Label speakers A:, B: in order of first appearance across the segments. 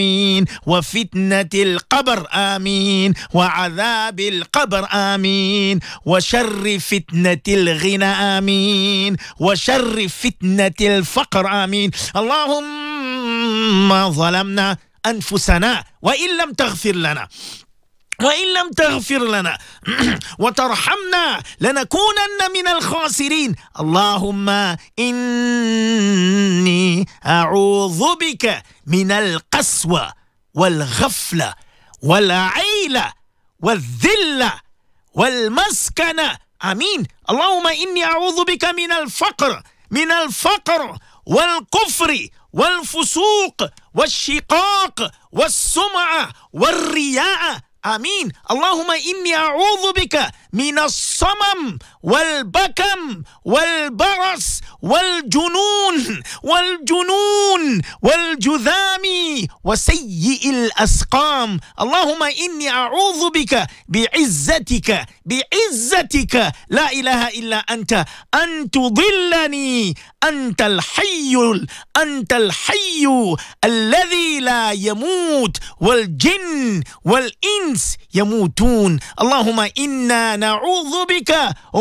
A: آمين وفتنة القبر آمين وعذاب القبر آمين وشر فتنة الغنى آمين وشر فتنة الفقر آمين. اللهم ظلمنا أنفسنا وإن لم تغفر لنا وترحمنا لنكونن من الخاسرين. اللهم إني أعوذ بك من القسوة والغفلة والعيلة والذلة والمسكنة آمين. اللهم إني أعوذ بك من الفقر والكفر والفسوق والشقاق والسمعة والرياء آمين. اللهم إني أعوذ بك من الصمم والبكم والبرص والجنون والجذام وسيء الأسقام. اللهم إني أعوذ بك بعزتك لا إله إلا أنت أن تضلني. أنت الحي الذي لا يموت والجن والإنس يموتون. اللهم إنا نعوذ بك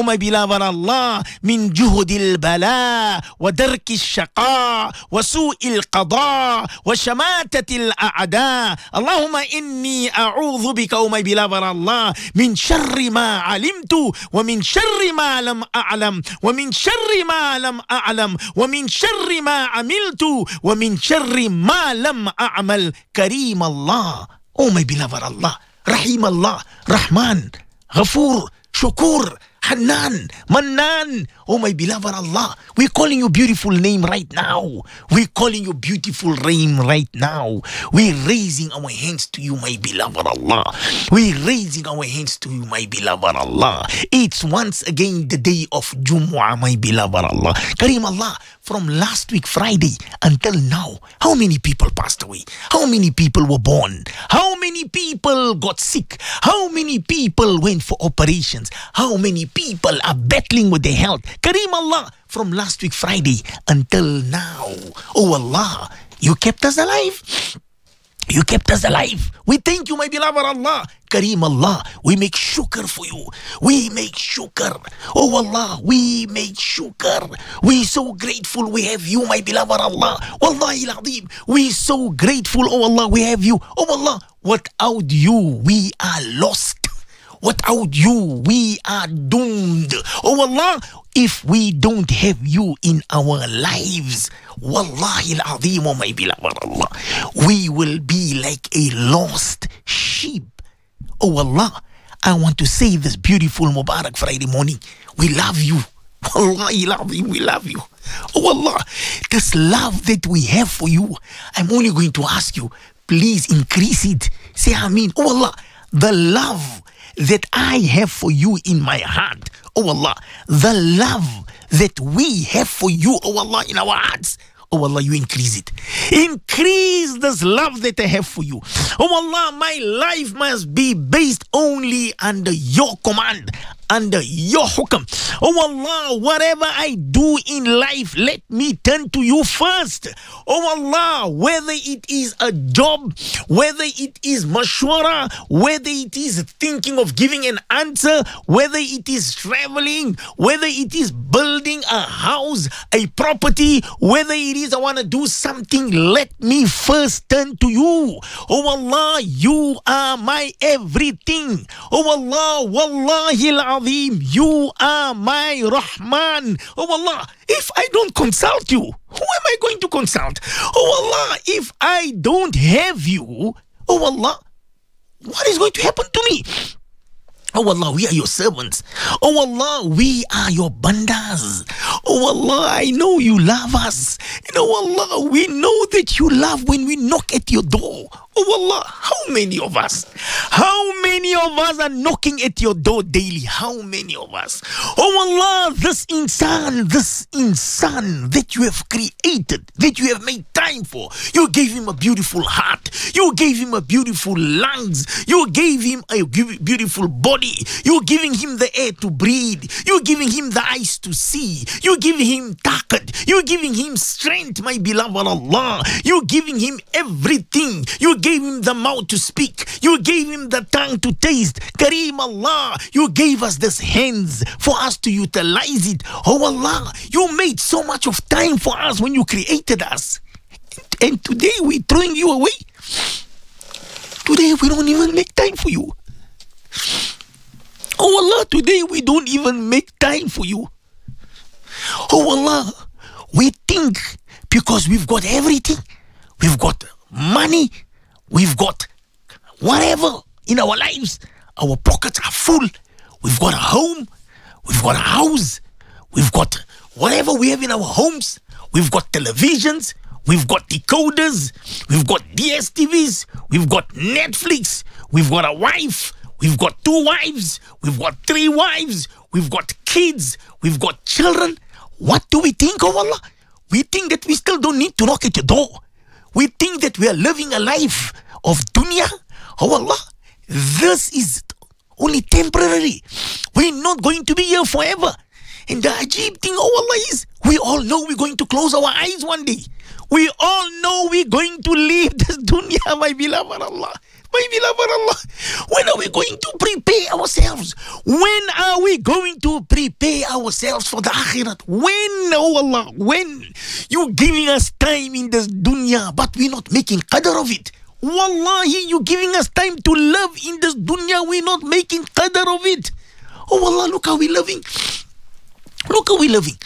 A: بلا الله من جهد البلاء ودرك الشقاء وسوء القضاء وشماتة الأعداء. اللهم إني أعوذ بك بلا الله من شر ما علمت ومن شر ما لم أعلم ومن شر ما لم أعلم ومن شر ما عملت ومن شر ما لم أعمل. كريم الله بلا الله، رحيم الله، رحمن، غفور، شكور، Hanan, Manan. Oh my beloved Allah, we're calling your beautiful name right now. We're calling your beautiful name right now. We're raising our hands to you, my beloved Allah. We're raising our hands to you, my beloved Allah. It's once again the day of Jumu'ah, my beloved Allah. Kareem Allah, from last week Friday until now, how many people passed away? How many people were born? How many people got sick? How many people went for operations? How many people are battling with their health? Kareem Allah, from last week Friday until now, oh Allah, you kept us alive. You kept us alive. We thank you, my beloved Allah. Kareem Allah, we make shukr for you. We make shukr. Oh Allah, we make shukr. We so grateful we have you, my beloved Allah. Wallahi al-Azim, we so grateful, oh Allah, we have you. Oh Allah, without you, we are lost. Without you, we are doomed. Oh Allah, if we don't have you in our lives, Wallahi al-Azim, oh my beloved Allah, we will be like a lost sheep. Oh Allah, I want to say this beautiful Mubarak Friday morning, we love you. Wallahi al-Azim, we love you. Oh Allah, this love that we have for you, I'm only going to ask you, please increase it. Say Ameen. Oh Allah, the love that I have for you in my heart, oh Allah, the love that we have for you, oh Allah, in our hearts, oh Allah, you increase it. Increase this love that I have for you. Oh Allah, my life must be based only under your command, under your hukam. Oh Allah, whatever I do in life, let me turn to you first. Oh Allah, whether it is a job, whether it is mashwara, whether it is thinking of giving an answer, whether it is traveling, whether it is building a house, a property, whether it is I want to do something, let me first turn to you. Oh Allah, you are my everything. Oh Allah, wallahi al-azim, you are my Rahman. Oh Allah, if I don't consult you, who am I going to consult? Oh Allah, if I don't have you, oh Allah, what is going to happen to me? Oh Allah, we are your servants. Oh Allah, we are your bandas. Oh Allah, I know you love us. And oh Allah, we know that you love when we knock at your door. Oh Allah, how many of us many of us are knocking at your door daily? How many of us? Oh Allah, this insan that you have created, that you have made time for. You gave him a beautiful heart. You gave him a beautiful lungs. You gave him a beautiful body. You're giving him the air to breathe. You're giving him the eyes to see. You're giving him takat. You're giving him strength, my beloved Allah. You're giving him everything. You gave him the mouth to speak. You gave him the tongue to taste. Kareem Allah, you gave us this hands for us to utilize it. Oh Allah, you made so much of time for us when you created us. And today we're throwing you away. Today we don't even make time for you. Oh Allah, today we don't even make time for you. Oh Allah, we think because we've got everything, we've got money, we've got whatever in our lives, our pockets are full, we've got a home, we've got a house, we've got whatever we have in our homes, we've got televisions, we've got decoders, we've got DSTVs, we've got Netflix, we've got a wife, we've got 2 wives, we've got 3 wives, we've got kids, we've got children. What do we think of Allah? We think that we still don't need to knock at your door. We think that we are living a life of dunya. Oh Allah, this is only temporary. We're not going to be here forever. And the ajib thing, oh Allah, is we all know we're going to close our eyes one day. We all know we're going to leave this dunya, my beloved Allah. My beloved Allah, when are we going to prepare ourselves? When are we going to prepare ourselves for the akhirat? When, oh Allah, when? You're giving us time in this dunya, but we're not making qadr of it. Wallahi, you're giving us time to live in this dunya, we're not making qadr of it. Oh Allah, look how we're living. Look how we're living.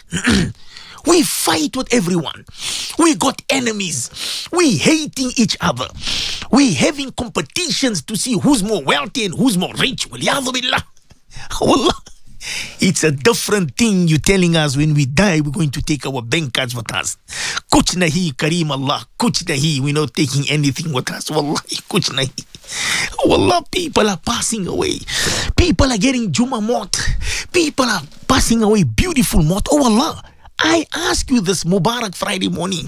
A: We fight with everyone. We got enemies. We hating each other. We having competitions to see who's more wealthy and who's more rich. Waliyadhu billah. Wallah. It's a different thing you're telling us when we die, we're going to take our bank cards with us. Kuch nahi, Kareem Allah. Kuch nahi, we're not taking anything with us. Wallahi, kuch nahi. Wallah, people are passing away. People are getting Juma Mot. People are passing away beautiful Mot. Oh Allah, I ask you this Mubarak Friday morning.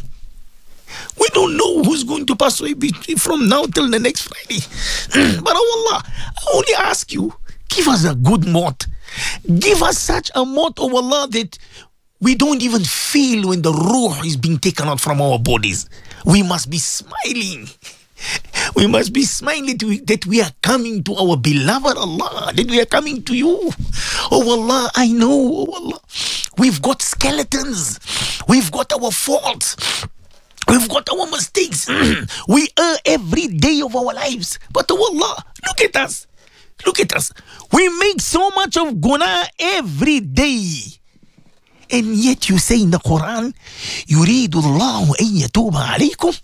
A: We don't know who's going to pass away from now till the next Friday. But oh Allah, I only ask you, give us a good Mot. Give us such a Mot, oh Allah, that we don't even feel when the ruh is being taken out from our bodies. We must be smiling. We must be smiling that we are coming to our beloved Allah, that we are coming to you. Oh Allah, I know, oh Allah, we've got skeletons, we've got our faults, we've got our mistakes. We err every day of our lives. But oh Allah, look at us. Look at us. We make so much of guna every day. And yet you say in the Quran, يُرِيدُ اللَّهُ أَن يَتُوبَ عَلَيْكُمْ.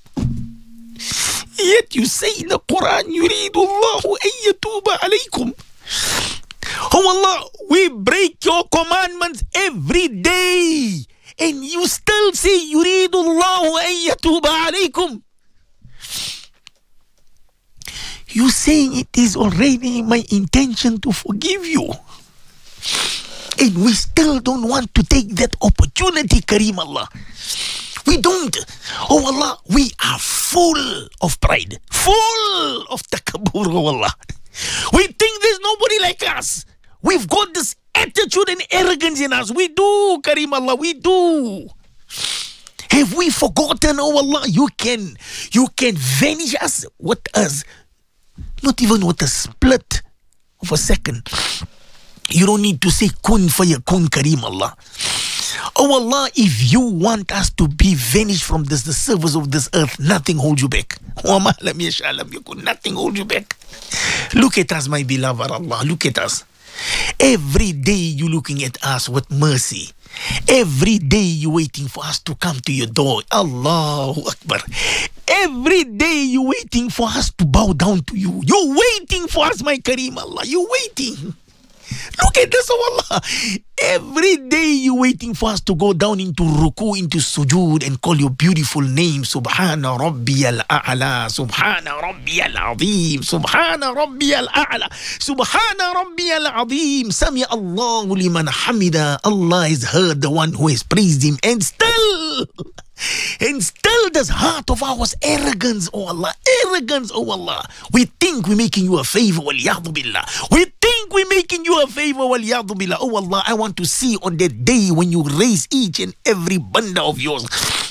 A: Yet you say in the Quran, يُرِيدُ اللَّهُ أَن يَتُوبَ عَلَيْكُمْ. Oh Allah, we break your commandments every day. And you still say, يُرِيدُ اللَّهُ أَن يَتُوبَ عَلَيْكُمْ. You saying it is already my intention to forgive you. And we still don't want to take that opportunity, Kareem Allah. We don't. Oh Allah, we are full of pride, full of takabbur, oh Allah. We think there's nobody like us. We've got this attitude and arrogance in us. We do, Kareem Allah, we do. Have we forgotten, oh Allah, you can vanish us with us. Not even with a split of a second. You don't need to say kun fayakun, Kareem Allah. Oh Allah, if you want us to be vanished from the surface of this earth, nothing holds you back. Nothing holds you back. Look at us, my beloved Allah. Look at us. Every day you're looking at us with mercy. Every day you're waiting for us to come to your door. Allahu Akbar. Every day you're waiting for us to bow down to you. You're waiting for us, my Kareem Allah. You're waiting. Look at this, oh Allah. Every day you're waiting for us to go down into ruku, into sujood, and call your beautiful name. Subhana Rabbiyal A'la, Subhana Rabbiyal Azim, Subhana Rabbiyal A'la, Subhana Rabbiyal Azim. Sami Allahu liman hamida. Allah has heard the one who has praised him, and still this heart of ours, arrogance, oh Allah, arrogance, oh Allah. We think we're making you a favor, waliyadu billah. We think we're making you a favor, waliyadu billah. Oh Allah, I want to see on that day when you raise each and every bunda of yours.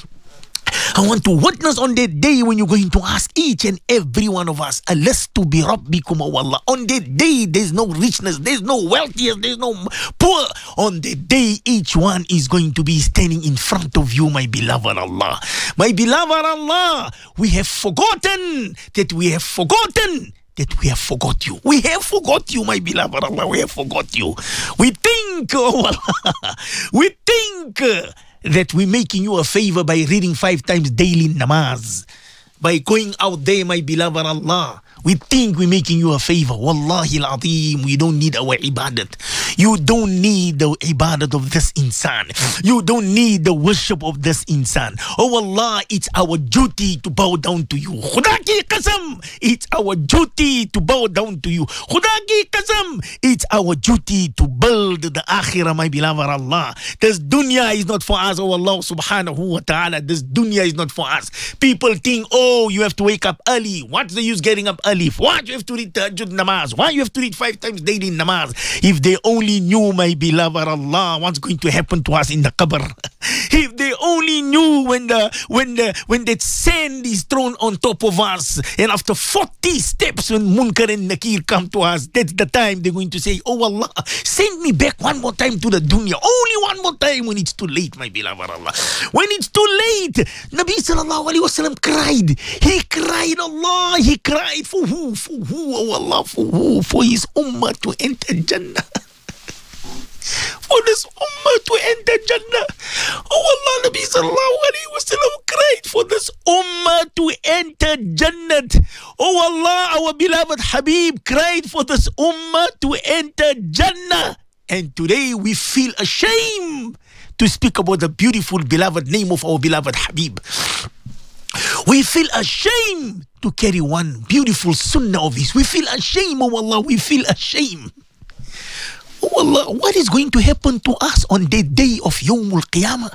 A: I want to witness on that day when you're going to ask each and every one of us, Alastu bi Rabbikum, oh Allah. On that day, there's no richness, there's no wealthiest, there's no poor. On that day, each one is going to be standing in front of you, my beloved Allah. My beloved Allah, we have forgotten that we have forgot you. We have forgot you, my beloved Allah. We have forgot you. We think, oh Allah, we think that we're making you a favor by reading 5 times daily namaz, by going out there, my beloved Allah. We think we're making you a favor. Wallahi al-azim, we don't need our ibadat. You don't need the ibadat of this insan. You don't need the worship of this insan. Oh Allah, it's our duty to bow down to you. Khuda ki qasam, it's our duty to bow down to you. Khuda ki qasam, it's our duty to build the akhirah, my beloved Allah. This dunya is not for us, oh Allah subhanahu wa ta'ala. This dunya is not for us. People think, oh, you have to wake up early. What's the use getting up early? Why you have to read tahajjud namaz? Why you have to read 5 times daily namaz? If they only knew, my beloved Allah, what's going to happen to us in the qabr. If they only knew when that sand is thrown on top of us, and after 40 steps when Munkar and Nakir come to us, that's the time they're going to say, oh Allah, send me back one more time to the dunya. Only one more time when it's too late, my beloved Allah. When it's too late, Nabi sallallahu alaihi wasallam cried. He cried, Allah, he cried for who? For who, oh Allah, for who? For his ummah to enter Jannah. For this ummah to enter Jannah. Oh Allah, Nabi sallallahu alayhi wa sallam cried for this ummah to enter Jannah. Oh Allah, our beloved Habib cried for this ummah to enter Jannah. And today we feel ashamed to speak about the beautiful beloved name of our beloved Habib. We feel ashamed to carry one beautiful sunnah of his. We feel ashamed, oh Allah, we feel ashamed. Oh Allah, what is going to happen to us on the day of Yawmul Qiyamah?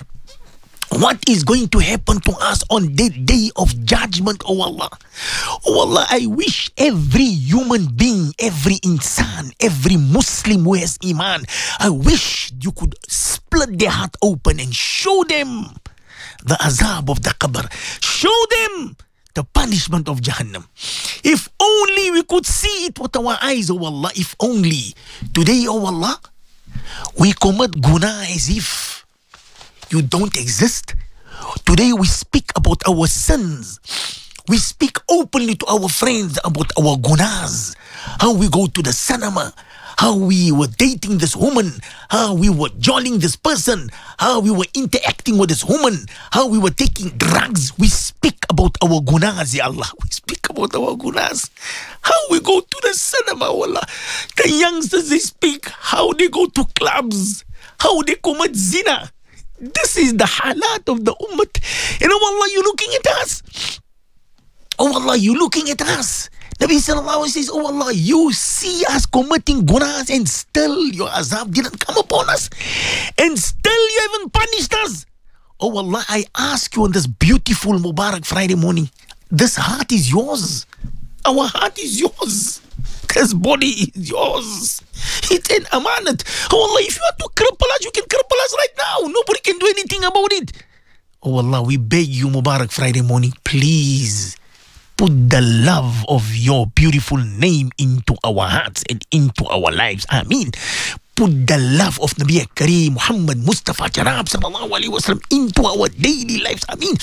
A: What is going to happen to us on the day of judgment, oh Allah? Oh Allah, I wish every human being, every insan, every Muslim who has iman, I wish you could split their heart open and show them the azab of the qabr. Show them the punishment of Jahannam. If only we could see it with our eyes, oh Allah. If only. Today, oh Allah, we commit guna as if you don't exist. Today we speak about our sins. We speak openly to our friends about our gunas. How we go to the cinema, how we were dating this woman, how we were jolling this person, how we were interacting with this woman, how we were taking drugs. We speak about our gunas, ya Allah. We speak about our gunas. How we go to the cinema, Allah. The youngsters, they speak how they go to clubs, how they commit zina. This is the halat of the ummah. And oh Allah, you're looking at us. Oh Allah, you're looking at us. Nabi sallallahu says, oh Allah, you see us committing gunas and still your azab didn't come upon us. And still you haven't punished us. Oh Allah, I ask you on this beautiful Mubarak Friday morning, this heart is yours. Our heart is yours. This body is yours. It's an amanat. Oh Allah, if you want to cripple us, you can cripple us right now. Nobody can do anything about it. Oh Allah, we beg you, Mubarak Friday morning, please put the love of your beautiful name into our hearts and into our lives. Ameen. Put the love of Nabi Kareem Muhammad Mustafa Jarab sallallahu alaihi wasallam into our daily lives. Ameen.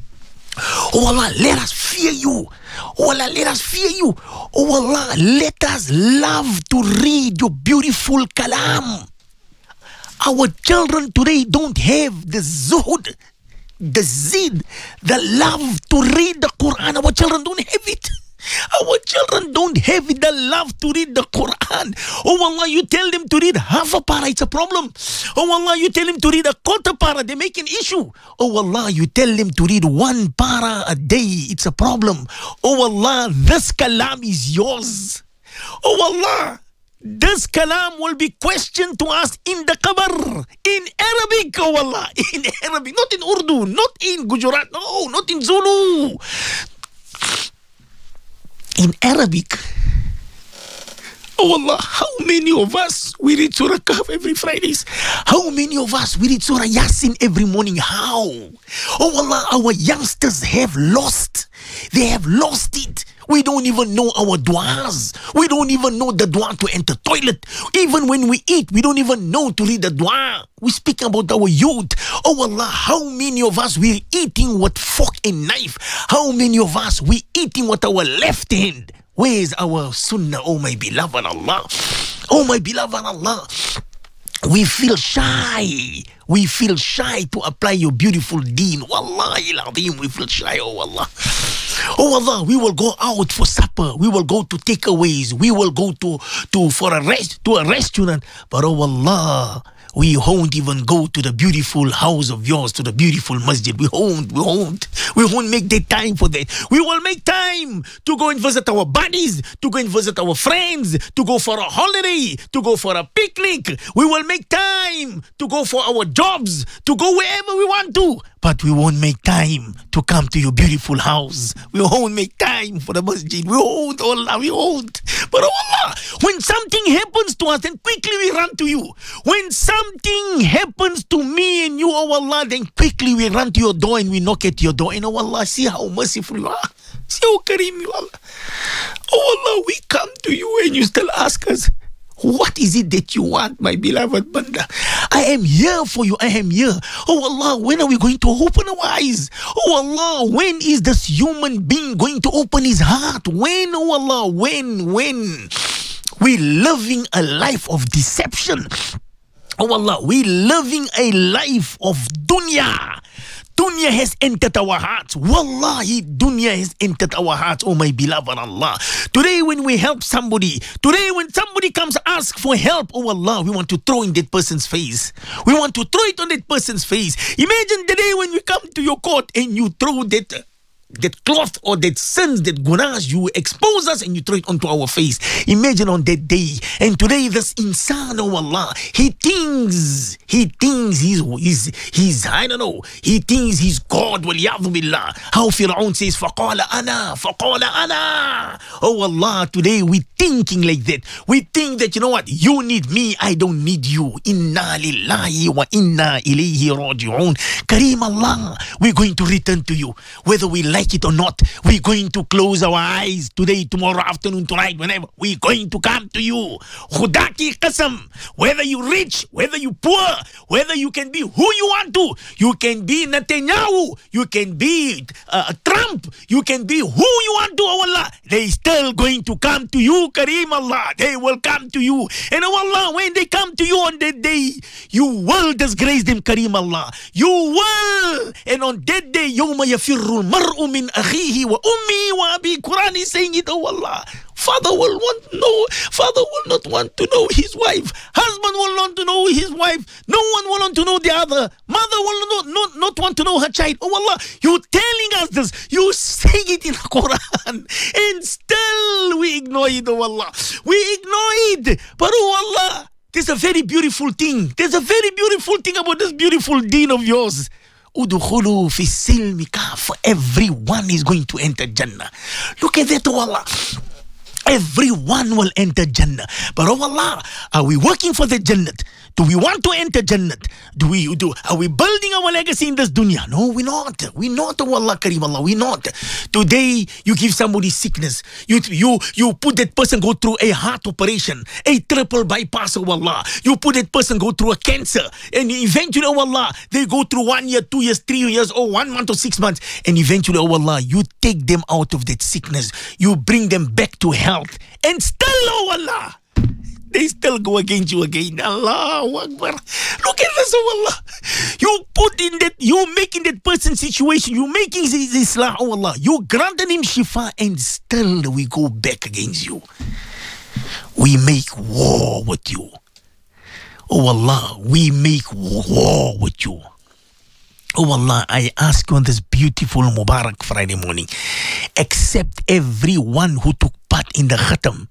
A: Oh Allah, let us fear you. Oh Allah, let us fear you. Oh Allah, let us love to read your beautiful kalam. Our children today don't have the zuhud, the zid, the love to read the Quran. Our children don't have it. Our children don't have the love to read the Quran. Oh Allah, you tell them to read half a para, it's a problem. Oh Allah, you tell them to read a quarter para, they make an issue. Oh Allah, you tell them to read one para a day, it's a problem. Oh Allah, this kalam is yours. Oh Allah, this kalam will be questioned to us in the qabr, in Arabic, oh Allah, in Arabic, not in Urdu, not in Gujarat, no, not in Zulu. In Arabic. Oh Allah, how many of us we read Surah Kahf every Fridays? How many of us we read Surah Yasin every morning? How? Oh Allah, our youngsters have lost. They have lost it. We don't even know our du'as. We don't even know the du'a to enter toilet. Even when we eat, we don't even know to read the du'a. We speak about our youth. Oh Allah, how many of us we're eating with fork and knife? How many of us we eating with our left hand? Where is our sunnah, oh my beloved Allah? Oh my beloved Allah. We feel shy. We feel shy to apply your beautiful deen. Wallahi al-azim, we feel shy, oh Allah. Oh Allah, we will go out for supper. We will go to takeaways. We will go to a restaurant. But oh Allah, we won't even go to the beautiful house of yours, to the beautiful masjid. We won't make that time for that. We will make time to go and visit our buddies, to go and visit our friends, to go for a holiday, to go for a picnic. We will make time to go for our jobs, to go wherever we want to. But we won't make time to come to your beautiful house. We won't make time for the masjid. We won't, Allah, we won't. But oh Allah, when something happens to us, then quickly we run to you. When something happens to me and you, oh Allah, then quickly we run to your door and we knock at your door. And oh Allah, see how merciful you are. See how kareem you are. Oh Allah, we come to you and you still ask us, what is it that you want, my beloved Banda? I am here for you. I am here. Oh Allah, when are we going to open our eyes? Oh Allah, when is this human being going to open his heart? When, oh Allah, when? We living a life of deception. Oh Allah, we living a life of dunya. Dunya has entered our hearts. Wallahi, dunya has entered our hearts, oh my beloved Allah. Today when we help somebody, today when somebody comes ask for help, oh Allah, we want to throw in that person's face. We want to throw it on that person's face. Imagine the day when we come to your court and you throw that cloth or that sins, that gunas, you expose us and you throw it onto our face. Imagine on that day. And today this insan, oh Allah, he thinks he's I don't know, he thinks he's God, waliyadhu billah. How Fir'aun says, faqala ana. Oh Allah, today we thinking like that. We think that, you know what, you need me, I don't need you. Inna lillahi wa inna ilayhi raji'un. Kareem Allah, we're going to return to you. Whether we like it or not, we're going to close our eyes today, tomorrow, afternoon, tonight, whenever. We're going to come to you. Khuda ki qasam. Whether you rich, whether you poor, whether you can be who you want to. You can be Netanyahu. You can be Trump. You can be who you want to, oh Allah. They still going to come to you, Kareem Allah. They will come to you. And oh Allah, when they come to you on that day, you will disgrace them, Kareem Allah. You will. And on that day, yawma yafirru al-mar'u min akhihi wa ummi wa abi. Quran is saying it, oh Allah. Father will not want to know his wife. Husband will not to know his wife. No one will want to know the other. Mother will not want to know her child. Oh Allah, you telling us this. You say it in the Quran. And still we ignore it, oh Allah. We ignore it. But oh Allah, there's a very beautiful thing. There's a very beautiful thing about this beautiful deen of yours. Udkhulu fi silmi kaf. Everyone is going to enter Jannah. Look at that, oh Allah. Everyone will enter Jannah. But oh Allah, are we working for the Jannat? Do we want to enter Jannat? Are we building our legacy in this dunya? No, we're not. We're not, oh Allah, Kareem Allah. We're not. Today, you give somebody sickness. You put that person go through a heart operation, a triple bypass, oh Allah. You put that person go through a cancer. And eventually, oh Allah, they go through 1 year, 2 years, 3 years, or 1 month or 6 months. And eventually, oh Allah, you take them out of that sickness. You bring them back to health. And still, oh Allah, they still go against you again. Allahu Akbar. Look at this, oh Allah. You put in that, you making that person's situation, you making his Islam, oh Allah. You granted him shifa and still we go back against you. We make war with you. Oh Allah, we make war with you. Oh Allah, I ask you on this beautiful Mubarak Friday morning, accept everyone who took part in the khatam,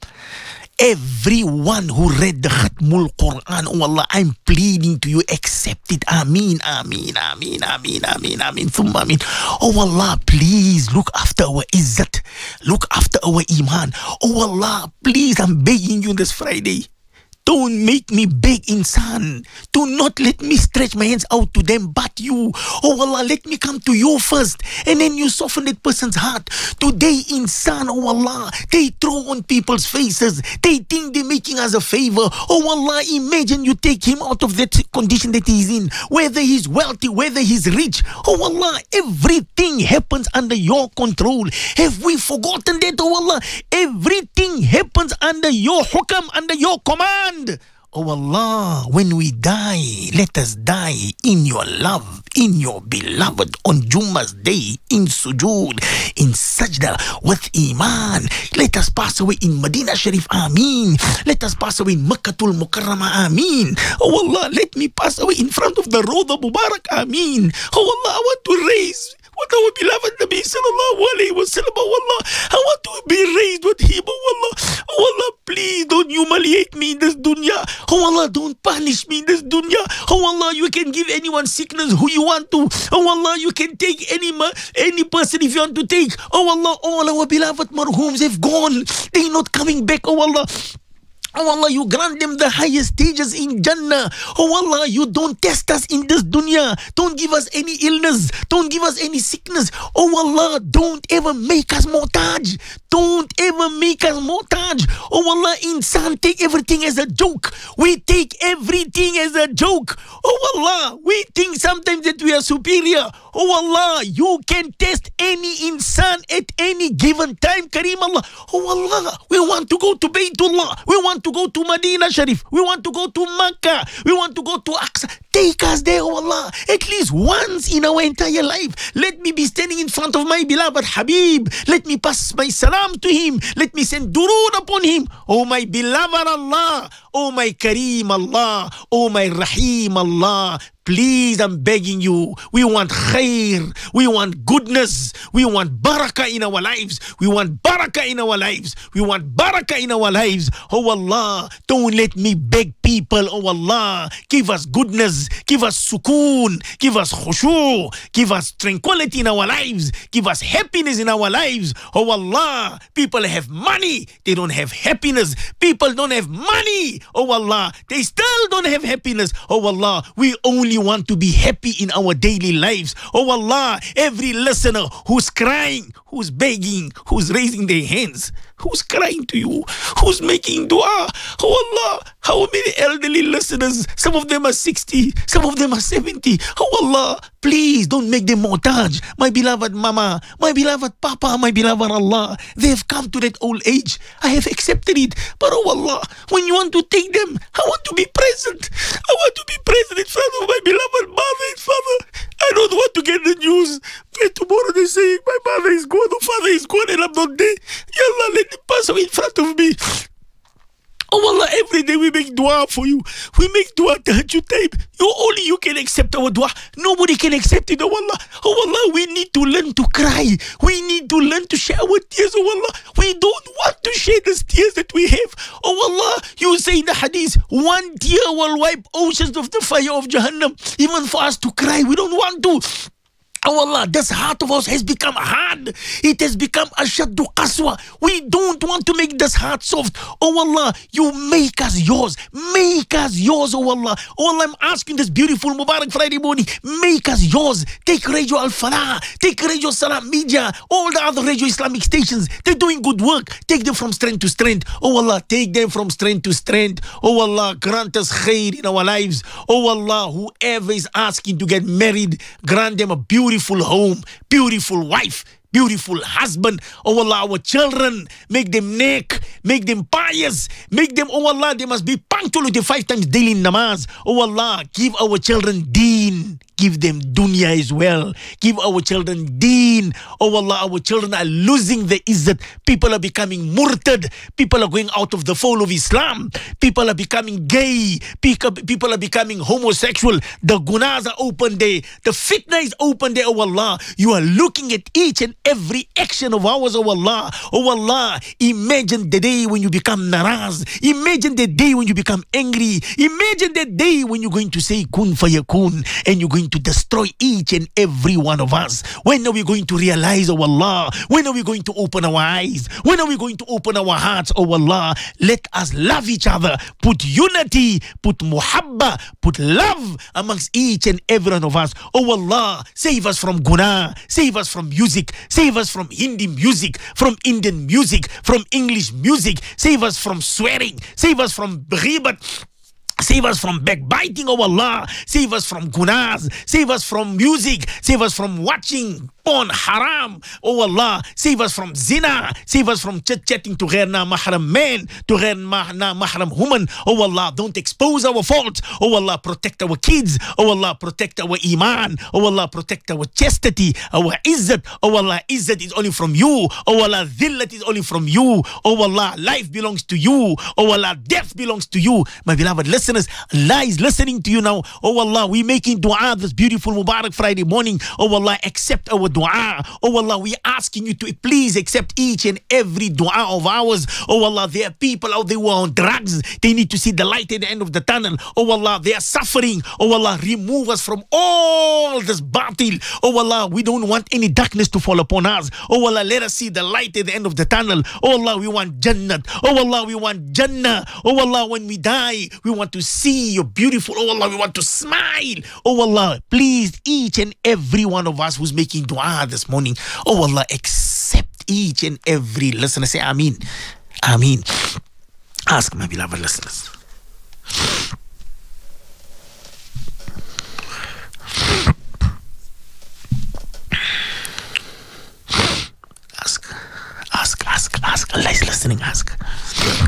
A: everyone who read the Khatmul Quran. Oh Allah, I'm pleading to you, accept it. Ameen, ameen, ameen, ameen, ameen, ameen, thumma ameen. Oh Allah, please look after our izzat, look after our iman. Oh Allah, please, I'm begging you this Friday. Don't make me beg insan. Do not let me stretch my hands out to them but you. Oh Allah, let me come to you first. And then you soften that person's heart. Today insan, oh Allah, they throw on people's faces. They think they're making us a favor. Oh Allah, imagine you take him out of that condition that he's in. Whether he's wealthy, whether he's rich. Oh Allah, everything happens under your control. Have we forgotten that, oh Allah? Everything happens under your hukam, under your command. Oh Allah, when we die, let us die in your love, in your beloved, on Jummah's day, in sujood, in sajda, with iman. Let us pass away in Medina Sharif, ameen. Let us pass away in Makkatul Mukarramah, ameen. Oh Allah, let me pass away in front of the Rawda Mubarak, ameen. Oh Allah, I want to raise what our beloved Nabi sallallahu alayhi wa sallam, oh Allah. I want to be raised with him, oh Allah. Oh Allah, please don't humiliate me in this dunya. Oh Allah, don't punish me in this dunya. Oh Allah, you can give anyone sickness who you want to. Oh Allah, you can take any person if you want to take. Oh Allah, all our beloved marhooms have gone. They're not coming back, oh Allah. Oh Allah, you grant them the highest stages in Jannah. Oh Allah, you don't test us in this dunya. Don't give us any illness. Don't give us any sickness. Oh Allah, don't ever make us muhtaj. Don't ever make us muhtaj. Oh Allah, insan take everything as a joke. We take everything as a joke. Oh Allah, we think sometimes that we are superior. Oh Allah, you can test any insan at any given time, Kareem Allah. Oh Allah, we want to go to Baytullah. We want to go to Medina Sharif. We want to go to Makkah. We want to go to Aqsa. Take us there, oh Allah, at least once in our entire life. Let me be standing in front of my beloved Habib. Let me pass my salam to him. Let me send durood upon him. Oh my beloved Allah. Oh my Kareem Allah. Oh my Rahim Allah. Please, I'm begging you. We want khair. We want goodness. We want barakah in our lives. We want barakah in our lives. We want barakah in our lives. Oh Allah, don't let me beg people. Oh Allah, give us goodness. Give us sukoon. Give us khushu. Give us tranquility in our lives. Give us happiness in our lives. Oh Allah, people have money. They don't have happiness. People don't have money. Oh Allah, they still don't have happiness. Oh Allah, we only want to be happy in our daily lives. Oh Allah, every listener who's crying, who's begging, who's raising their hands, who's crying to you, who's making dua. Oh Allah, how many elderly listeners? Some of them are 60, some of them are 70. Oh Allah, please don't make them muhtaj. My beloved mama, my beloved papa, my beloved Allah, they have come to that old age. I have accepted it. But oh Allah, when you want to take them, I want to be present. I want to be present in front of my beloved mother and father. I don't want to get the news where tomorrow they say my mother is gone or father is gone and I'm not there. Ya Allah, let them pass away in front of me. Oh Allah, every day we make dua for you. We make dua tahajjud time. Only you can accept our dua. Nobody can accept it, oh Allah. Oh Allah, we need to learn to cry. We need to learn to share our tears, oh Allah. We don't want to share the tears that we have. Oh Allah, you say in the hadith, one tear will wipe oceans of the fire of Jahannam. Even for us to cry, we don't want to. Oh Allah, this heart of ours has become hard. It has become ashaddu qaswa. We don't want to make this heart soft. Oh Allah, you make us yours. Make us yours, oh Allah. Oh Allah, I'm asking this beautiful Mubarak Friday morning. Make us yours. Take Radio Al-Falah. Take Radio Salam Media. All the other Radio Islamic stations. They're doing good work. Take them from strength to strength. Oh Allah, take them from strength to strength. Oh Allah, grant us khair in our lives. Oh Allah, whoever is asking to get married, grant them a beautiful home, beautiful wife, beautiful husband. Oh Allah, our children, make them neck, make them pious, make them, oh Allah, they must be punctual with the 5 times daily namaz. Oh Allah, give our children deen. Give them dunya as well. Give our children deen. Oh Allah, our children are losing the izzat. People are becoming murtad. People are going out of the fold of Islam. People are becoming gay. People are becoming homosexual. The gunas are open there. The fitna is open there, oh Allah. You are looking at each and every action of ours, oh Allah. Oh Allah, imagine the day when you become naraz. Imagine the day when you become angry. Imagine the day when you're going to say kun fayakun and you're going to destroy each and every one of us. When are we going to realize, oh Allah? When are we going to open our eyes? When are we going to open our hearts, oh Allah? Let us love each other. Put unity, put muhabba, put love amongst each and every one of us. Oh Allah, save us from guna, save us from music, save us from Hindi music, from Indian music, from English music, save us from swearing, save us from ghibat, save us from backbiting, oh Allah. Save us from gunas. Save us from music. Save us from watching porn, haram. Oh Allah. Save us from zina. Save us from chit-chatting to ghairna mahram men, to ghairna mahram woman. Oh Allah, don't expose our faults. Oh Allah, protect our kids. Oh Allah, protect our iman. Oh Allah, protect our chastity, our izzat. Oh Allah, izzat is only from you. Oh Allah, dhillat is only from you. Oh Allah, life belongs to you. Oh Allah, death belongs to you. My beloved listeners, Allah is listening to you now. Oh Allah, we making dua this beautiful Mubarak Friday morning. Oh Allah, accept our dua. Oh Allah, we asking you to please accept each and every dua of ours. Oh Allah, there are people out there who are on drugs. They need to see the light at the end of the tunnel. Oh Allah, they are suffering. Oh Allah, remove us from all this batil. Oh Allah, we don't want any darkness to fall upon us. Oh Allah, let us see the light at the end of the tunnel. Oh Allah, we want Jannat. Oh Allah, we want Jannah. Oh Allah, when we die, we want to see your beautiful. Oh Allah, we want to smile. Oh Allah, please, each and every one of us who's making dua this morning, oh Allah, accept each and every listener. Say Ameen. Ameen. Ask, my beloved listeners. Ask. Allah is listening. Ask.